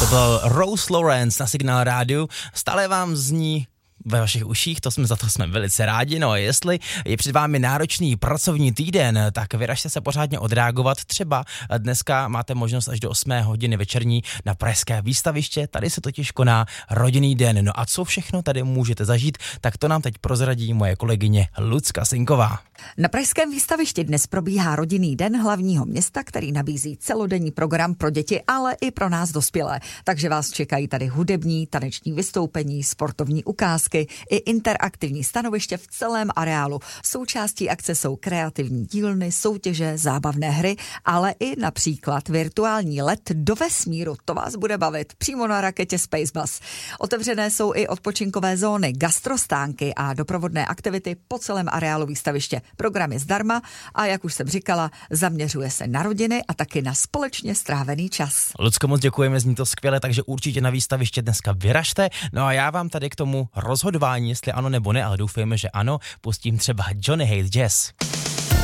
byl Rose Lawrence na Signál rádiu. Stále vám zní ve vašich uších, za to jsme velice rádi. No a jestli je před vámi náročný pracovní týden, tak vyražte se pořádně odreagovat. Třeba dneska máte možnost až do 8 hodiny večerní na Pražské výstaviště. Tady se totiž koná rodinný den. No a co všechno tady můžete zažít, tak to nám teď prozradí moje kolegyně Lucka Sinková. Na Pražském výstavišti dnes probíhá rodinný den hlavního města, který nabízí celodenní program pro děti, ale i pro nás dospělé. Takže vás čekají tady hudební, taneční vystoupení, sportovní ukázky i interaktivní stanoviště v celém areálu. Součástí akce jsou kreativní dílny, soutěže, zábavné hry, ale i například virtuální let do vesmíru. To vás bude bavit přímo na raketě Spacebus. Otevřené jsou i odpočinkové zóny, gastrostánky a doprovodné aktivity po celém areálu výstaviště. Program je zdarma a jak už jsem říkala, zaměřuje se na rodiny a taky na společně strávený čas. Lucko, moc děkujeme, zní to skvěle, takže určitě na výstaviště dneska vyražte. No a já vám tady k tomu rozhodování, jestli ano nebo ne, ale doufejme, že ano, pustím třeba Johnny Hate Jazz.